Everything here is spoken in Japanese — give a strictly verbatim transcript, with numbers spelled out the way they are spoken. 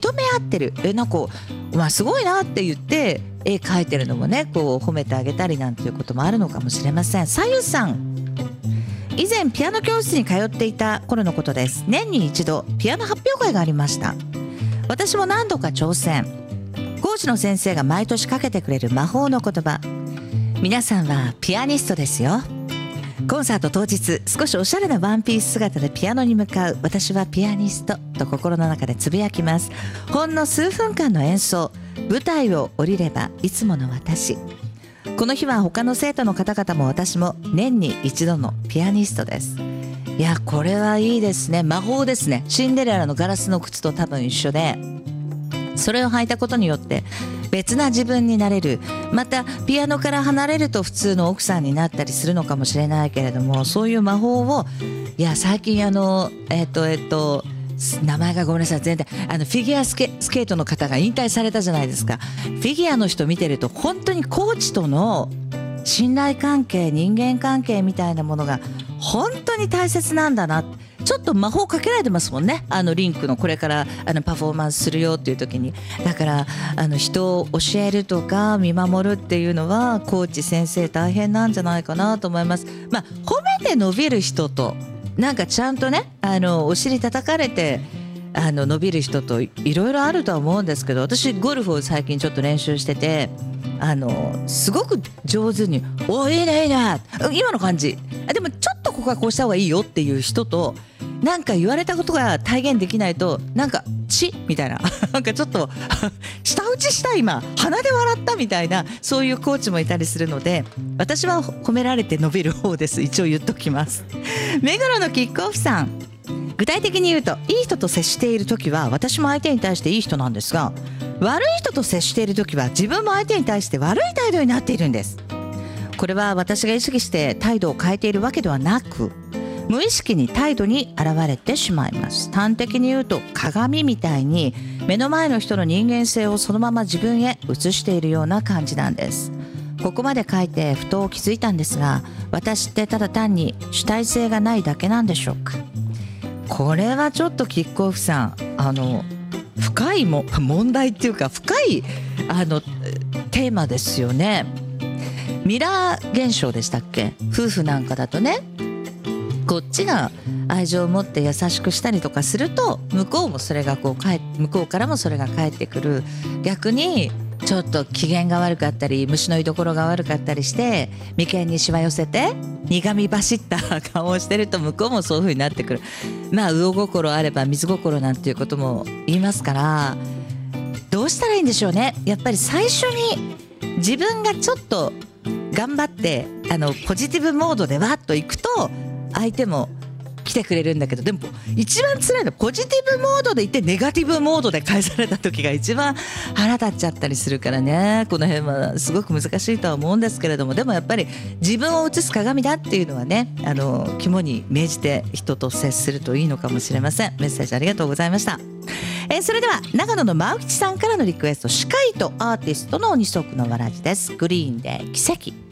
認め合ってる、えなんかお前すごいなって言って絵描いてるのもね、こう褒めてあげたりなんていうこともあるのかもしれません。さゆさん、以前ピアノ教室に通っていた頃のことです。年に一度ピアノ発表会がありました。私も何度か挑戦。講師の先生が毎年かけてくれる魔法の言葉、皆さんはピアニストですよ。コンサート当日、少しおしゃれなワンピース姿でピアノに向かう私はピアニストと心の中でつぶやきます。ほんの数分間の演奏、舞台を降りればいつもの私。この日は他の生徒の方々も私も年に一度のピアニストです。いや、これはいいですね。魔法ですね。シンデレラのガラスの靴と多分一緒で、それを履いたことによって別な自分になれる。またピアノから離れると普通の奥さんになったりするのかもしれないけれども、そういう魔法を、いや最近あのえっとえっと名前がごめんなさい、全然あのフィギュアスケ、スケートの方が引退されたじゃないですか。フィギュアの人見てると本当にコーチとの信頼関係、人間関係みたいなものが本当に大切なんだな。ちょっと魔法かけられてますもんね、あのリンクのこれからあのパフォーマンスするよっていう時に。だからあの人を教えるとか見守るっていうのはコーチ先生大変なんじゃないかなと思います。まあ褒めて伸びる人となんかちゃんとね、あのお尻叩かれてあの伸びる人といろいろあるとは思うんですけど、私ゴルフを最近ちょっと練習してて、あのすごく上手に「おいいねいいね今の感じ、あでもちょっとここはこうした方がいいよ」っていう人と、なんか言われたことが体現できないとなんか「ち」みたいななんかちょっと舌打ちした今鼻で笑ったみたいな、そういうコーチもいたりするので、私は褒められて伸びる方です。一応言っときます。目黒のキックオフさん、具体的に言うと、いい人と接している時は私も相手に対していい人なんですが、悪い人と接している時は自分も相手に対して悪い態度になっているんです。これは私が意識して態度を変えているわけではなく、無意識に態度に現れてしまいます。端的に言うと鏡みたいに目の前の人の人間性をそのまま自分へ映しているような感じなんです。ここまで書いてふと気づいたんですが、私ってただ単に主体性がないだけなんでしょうか。これはちょっとキックオフさん、あの深いも問題っていうか深いあのテーマですよね。ミラー現象でしたっけ。夫婦なんかだとね、こっちが愛情を持って優しくしたりとかすると向こうもそれがこう返向こうからもそれが返ってくる。逆にちょっと機嫌が悪かったり虫の居所が悪かったりして眉間にしわ寄せて苦み走った顔をしてると向こうもそういう風になってくる。まあ魚心あれば水心なんていうことも言いますから、どうしたらいいんでしょうね。やっぱり最初に自分がちょっと頑張ってあのポジティブモードでわっといくと相手も来てくれるんだけど、でも一番辛いのはポジティブモードでいてネガティブモードで返された時が一番腹立っちゃったりするからね。この辺はすごく難しいとは思うんですけれども、でもやっぱり自分を映す鏡だっていうのはね、あの肝に銘じて人と接するといいのかもしれません。メッセージありがとうございました。えー、それでは長野の真内さんからのリクエスト、歯科医とアーティストの二足のわらじです。グリーンで奇跡。